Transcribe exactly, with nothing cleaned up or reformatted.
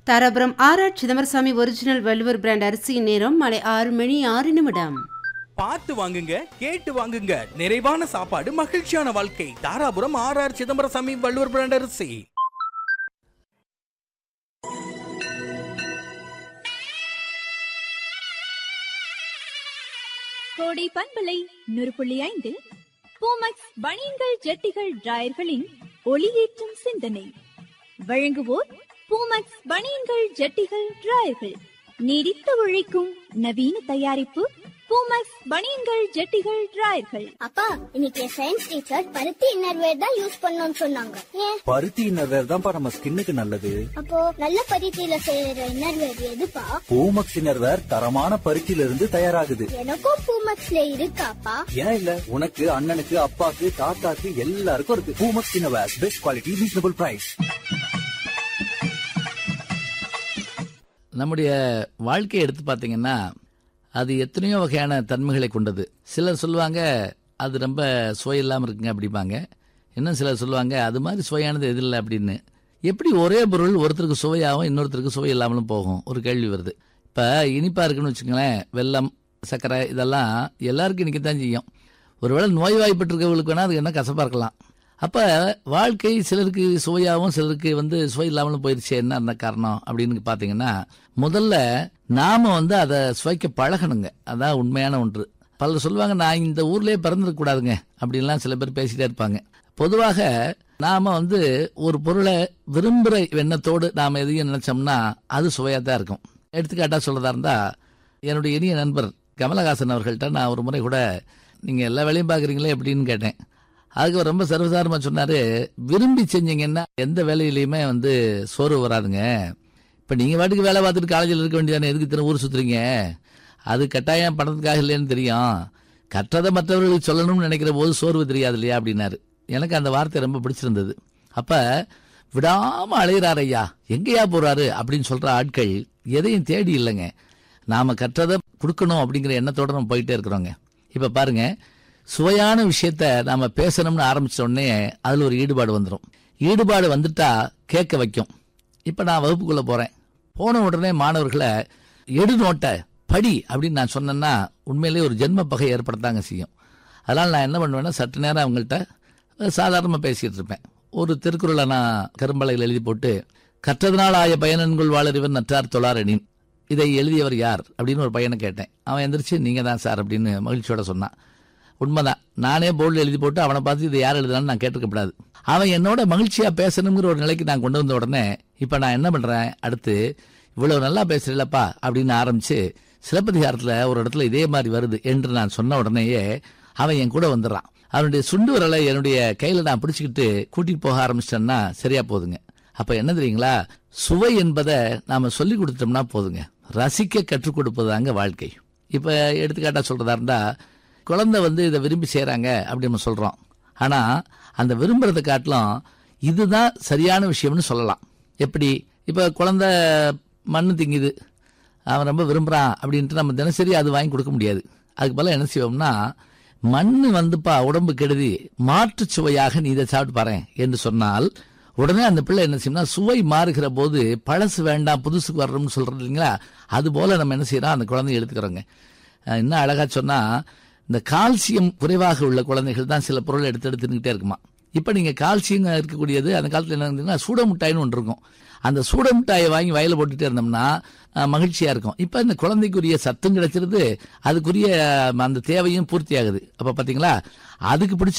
Dharapuram R R Chidambarasamy original Valluvar brand அரிசியின் நேரம் மாலை ஆறு மணி ஆறு நிமிடம். பார்த்து வாங்குங்க, கேட்டு வாங்குங்க. நிறைவான சாப்பாடு, மகிழ்ச்சியான வாழ்க்கை. Dharapuram R R Chidambarasamy Valluvar brand அரிசி. கோடை பண்பலை நூறு புள்ளி ஐந்து பூமக்ஸ் பனியன்கள் ஜட்டிகள் டிராயர்களின் ஒளியேற்றும் சிந்தனை வழங்குவோர் பூமக்ஸ் பனியன்கள் ஜட்டிகள் டிராயர்கள். நீடித்து உழைக்கும் நவீன தயாரிப்பு பூமக்ஸ் பனியன்கள் ஜட்டிகள் டிராயர்கள். அப்பா, இன்னைக்கு சயின்ஸ் டீச்சர் பருத்தி இன்னர்வேர் தான் யூஸ் பண்ணணும்னு சொன்னாங்க. ஏன்? பருத்தி இன்னர்வேர் தான்ப்பா நம்ம ஸ்கின்னுக்கு நல்லது. அப்போ நல்ல பருத்தியில செய்யற இன்னர்வேர் எதுப்பா? பூமக்ஸ் இன்னர்வேர் தரமான பருத்தியில இருந்து தயாராகுது. எனக்கும் பூமக்ஸ்ல இருக்காப்பா. ஏன் இல்ல, உனக்கு அண்ணனுக்கு அப்பாக்கு தாத்தாக்கு எல்லாருக்கும் இருக்கு. Poomex innerwear, best quality, reasonable price. நம்முடைய வாழ்க்கையை எடுத்து பார்த்தீங்கன்னா அது எத்தனையோ வகையான தன்மைகளை கொண்டது. சிலர் சொல்லுவாங்க அது ரொம்ப சுவை இல்லாமல் இருக்குங்க அப்படிம்பாங்க. இன்னும் சிலர் சொல்லுவாங்க அது மாதிரி சுவையானது எது இல்லை அப்படின்னு. எப்படி ஒரே பொருள் ஒருத்தருக்கு சுவையாகவும் இன்னொருத்தருக்கு சுவை இல்லாமலும் போகும்? ஒரு கேள்வி வருது. இப்போ இனிப்பாக இருக்குன்னு வச்சுக்கோங்களேன், வெல்லம் சர்க்கரை இதெல்லாம் எல்லாருக்கும் இன்றைக்கி தான் செய்யும். ஒருவேளை நோய்வாய்ப்பட்டிருக்கவங்களுக்கு வேணால் அது என்ன கசப்பாக இருக்கலாம். அப்போ வாழ்க்கை சிலருக்கு சுவையாகவும் சிலருக்கு வந்து சுவை இல்லாமலும் போயிடுச்சு. என்ன அந்த காரணம் அப்படின்னு பார்த்தீங்கன்னா, முதல்ல நாம வந்து அதை சுவைக்க பழகணுங்க. அதான் உண்மையான ஒன்று. பலர் சொல்லுவாங்க நான் இந்த ஊர்லேயே பிறந்திருக்க கூடாதுங்க அப்படின்லாம் சில பேர் பேசிட்டே இருப்பாங்க. பொதுவாக நாம வந்து ஒரு பொருளை விரும்புகிற எண்ணத்தோடு நாம் எதையும் நினைச்சோம்னா அது சுவையாக தான் இருக்கும். எடுத்துக்காட்டாக சொல்றதா இருந்தா, என்னுடைய இனிய நண்பர் கமலஹாசன் அவர்கள்ட்ட நான் ஒரு முறை கூட நீங்கள் எல்லா வேலையும் பார்க்குறீங்களே அப்படின்னு கேட்டேன். அதுக்கு ரொம்ப சர்வசாதாரணமாக சொன்னார், விரும்பி செஞ்சீங்கன்னா எந்த வேலையிலையுமே வந்து சோர்வு வராதுங்க. இப்போ நீங்கள் வாட்டுக்கு வேலை பார்த்துட்டு காலேஜில் இருக்க வேண்டியதானே, எதுக்கு இத்தனை ஊர் சுற்றுறீங்க? அது கட்டாயம் பணத்துக்காக இல்லைன்னு தெரியும். கற்றதை மற்றவர்களுக்கு சொல்லணும்னு நினைக்கிற போது சோர்வு தெரியாது இல்லையா அப்படின்னாரு. எனக்கு அந்த வார்த்தை ரொம்ப பிடிச்சிருந்தது. அப்போ விடாமல் அலையிறார் ஐயா, எங்கேயா போகிறாரு அப்படின்னு சொல்கிற ஆட்கள் எதையும் தேடி இல்லைங்க. நாம் கற்றதை கொடுக்கணும் அப்படிங்கிற எண்ணத்தோடு நம்ம போயிட்டே இருக்கிறோங்க. இப்போ பாருங்க, சுவையான விஷயத்த நாம பேசணும்னு ஆரம்பிச்ச உடனே அதில் ஒரு ஈடுபாடு வந்துடும். ஈடுபாடு வந்துட்டா கேட்க வைக்கும். இப்போ நான் வகுப்புக்குள்ளே போகிறேன், போன உடனே மாணவர்களை எடு நோட்டை படி அப்படின்னு நான் சொன்னேன்னா உண்மையிலேயே ஒரு ஜென்ம பகை ஏற்படத்தாங்க செய்யும். அதனால் நான் என்ன பண்ணுவேன்னா, சற்று நேரம் அவங்கள்ட்ட சாதாரணமாக பேசிகிட்டு இருப்பேன். ஒரு திருக்குறளை நான் கரும்பலையில் எழுதி போட்டு, கற்றதனால் ஆய பயனன்குள் வாழறிவன் நற்றார் தொழாரெனின், இதை எழுதியவர் யார் அப்படின்னு ஒரு பையனை கேட்டேன். அவன் எந்திரிச்சு நீங்கள் தான் சார் அப்படின்னு மகிழ்ச்சியோட சொன்னான். உண்மைதான், நானே போர்டில் எழுதி போட்டு அவனை பார்த்து இதை யார் எழுதுனான்னு நான் கேட்டுக்கப்படாது. அவன் என்னோட மகிழ்ச்சியாக பேசணுங்கிற ஒரு நிலைக்கு நான் கொண்டு வந்த உடனே இப்போ நான் என்ன பண்ணுறேன், அடுத்து இவ்வளவு நல்லா பேசுறீங்களப்பா அப்படின்னு ஆரம்பித்து சிலப்பதிகாரத்தில் ஒரு இடத்துல இதே மாதிரி வருது என்று நான் சொன்ன உடனேயே அவன் என் கூட வந்துடுறான். அவனுடைய சுண்டு வரலை என்னுடைய கையில் நான் பிடிச்சிக்கிட்டு கூட்டிகிட்டு போக ஆரம்பிச்சிட்டேன்னா சரியா போதுங்க. அப்போ என்ன தெரியுங்களா, சுவை என்பதை நாம் சொல்லி கொடுத்துட்டோம்னா போதுங்க. ரசிக்க கற்றுக் கொடுப்பதாங்க வாழ்க்கை. இப்போ எடுத்துக்காட்டாக சொல்கிறதா இருந்தால், குழந்தை வந்து இதை விரும்பி செய்கிறாங்க அப்படின்னு நம்ம சொல்கிறோம். ஆனால் அந்த விரும்புறதை காட்டிலும் இதுதான் சரியான விஷயம்னு சொல்லலாம். எப்படி? இப்போ குழந்தை மண் திங்குது, அவன் ரொம்ப விரும்புகிறான் அப்படின்ட்டு நம்ம தினசரி அது வாங்கி கொடுக்க முடியாது. அதுக்கு பதிலாக என்ன செய்வோம்னா, மண் வந்துப்பா உடம்பு கெடுதி, மாற்று சுவையாக நீ இதை சாப்பிட்டு பாரு என்று சொன்னால் உடனே அந்த பிள்ளை என்ன செய்யணும்னா, சுவை மாறுகிற போது பழசு வேண்டாம் புதுசுக்கு வர்றோம்னு சொல்கிறது இல்லைங்களா, அது போல் நம்ம என்ன செய்யறோம், அந்த குழந்தைய எடுத்துக்கிறோங்க. இன்னும் அழகாக சொன்னால், இந்த கால்சியம் குறைவாக உள்ள குழந்தைகள் தான் சில பொருளை எடுத்து எடுத்துக்கிட்டே இருக்குமா. இப்போ நீங்கள் கால்சியம் இருக்கக்கூடியது அந்த காலத்தில் என்ன இருந்தீங்கன்னா சூட மிட்டாயின்னு ஒன்று இருக்கும். அந்த சூட மிட்டாயை வாங்கி வயலில் போட்டுகிட்டே இருந்தோம்னா மகிழ்ச்சியாக இருக்கும். இப்போ இந்த குழந்தைக்குரிய சத்தும் கிடைச்சிருது, அதுக்குரிய அந்த தேவையும் பூர்த்தி ஆகுது. அப்போ பார்த்தீங்களா, அதுக்கு பிடிச்ச